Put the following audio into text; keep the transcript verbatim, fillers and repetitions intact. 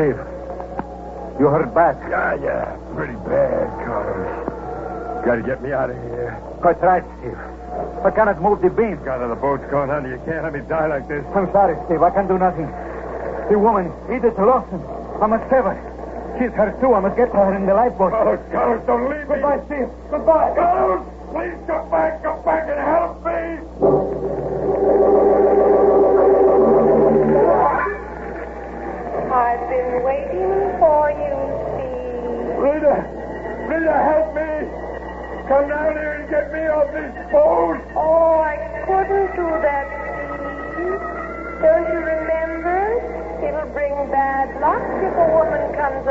Steve, you hurt bad. Yeah, yeah. Pretty bad, Carlos. Gotta get me out of here. Quite right, Steve. I cannot move the beam. God, the boat's going under. You can't let me die like this. I'm sorry, Steve. I can do nothing. The woman, Edith Lawson. I must save her. She's hurt, too. I must get to her in the lifeboat. Carlos, Carlos, don't leave me. Goodbye, Steve. Goodbye. Carlos, please come back. Come back and help me. I've been waiting for you, Steve. Rita, Rita, help me. Come down here and get me off this boat. Oh, I couldn't do that, Steve. Don't you remember? It'll bring bad luck if a woman comes